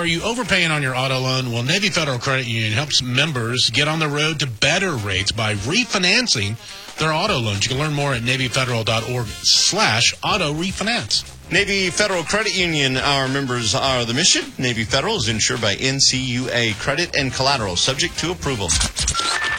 Are you overpaying on your auto loan? Well, Navy Federal Credit Union helps members get on the road to better rates by refinancing their auto loans. You can learn more at NavyFederal.org/auto refinance. Navy Federal Credit Union, our members are the mission. Navy Federal is insured by NCUA. Credit and collateral subject to approval.